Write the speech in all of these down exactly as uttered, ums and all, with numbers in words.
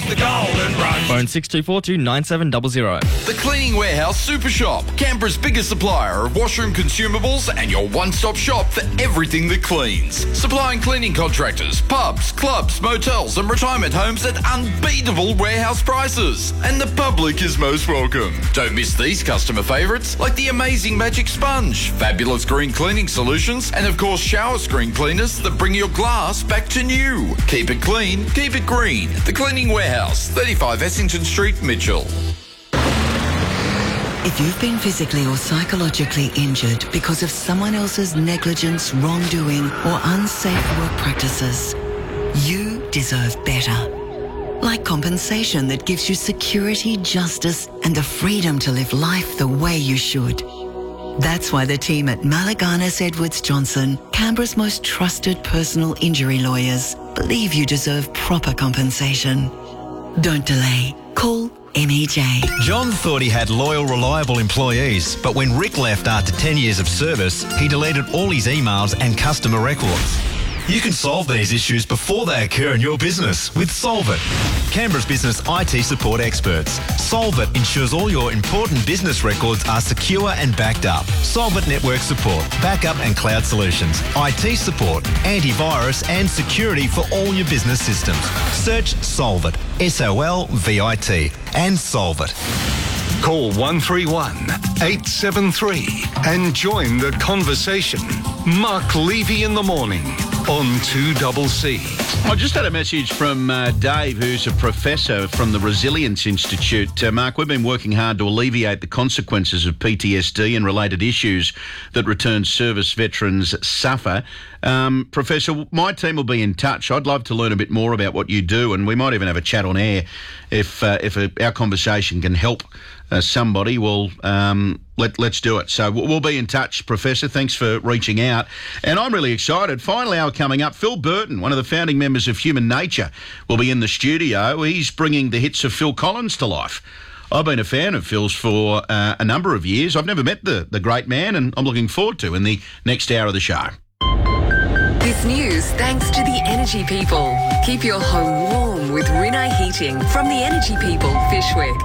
the Golden Rush. Phone six two four two nine seven zero zero. The Cleaning Warehouse Super Shop, Canberra's biggest supplier of washroom consumables and your one-stop shop for everything that cleans. Supplying cleaning contractors, pubs, clubs, motels and retirement homes at unbeatable warehouse prices. And the public is most welcome. Don't miss these customer favourites like the amazing Magic Sponge, fabulous green cleaning solutions and of course shower screen cleaners that bring your glass back to new. Keep it clean, keep it green. The Cleaning Warehouse, thirty-five Essington Street, Mitchell. If you've been physically or psychologically injured because of someone else's negligence, wrongdoing, or unsafe work practices, you deserve better. Like compensation that gives you security, justice, and the freedom to live life the way you should. That's why the team at Malaganas Edwards Johnson, Canberra's most trusted personal injury lawyers, believe you deserve proper compensation. Don't delay. Call M E J. John thought he had loyal, reliable employees, but when Rick left after ten years of service, he deleted all his emails and customer records. You can solve these issues before they occur in your business with Solvit, Canberra's business I T support experts. Solvit ensures all your important business records are secure and backed up. Solvit network support, backup and cloud solutions, I T support, antivirus and security for all your business systems. Search Solvit, S O L V I T, and Solvit. Call one three one, eight seven three and join the conversation. Mark Levy in the morning on two C C. I just had a message from uh, Dave, who's a professor from the Resilience Institute. Uh, Mark, we've been working hard to alleviate the consequences of P T S D and related issues that returned service veterans suffer. Um, Professor, my team will be in touch. I'd love to learn a bit more about what you do, and we might even have a chat on air if uh, if a, our conversation can help uh, somebody. Well, um, let, let's do it. So we'll be in touch, Professor. Thanks for reaching out. And I'm really excited. Final hour coming up. Phil Burton, one of the founding members of Human Nature, will be in the studio. He's bringing the hits of Phil Collins to life. I've been a fan of Phil's for uh, a number of years. I've never met the, the great man, and I'm looking forward to in the next hour of the show. This news thanks to the Energy People. Keep your home warm with Rinnai Heating from the Energy People, Fishwick.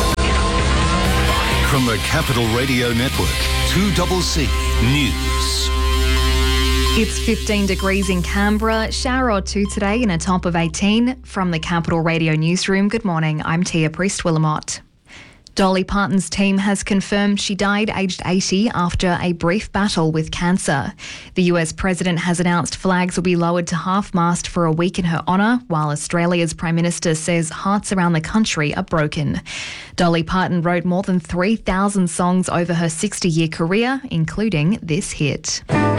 From the Capital Radio Network, two C C News. It's fifteen degrees in Canberra, shower or two today and a top of eighteen. From the Capital Radio Newsroom, good morning, I'm Tia Priest-Willamott. Dolly Parton's team has confirmed she died aged eighty after a brief battle with cancer. The U S President has announced flags will be lowered to half-mast for a week in her honour, while Australia's Prime Minister says hearts around the country are broken. Dolly Parton wrote more than three thousand songs over her sixty-year career, including this hit.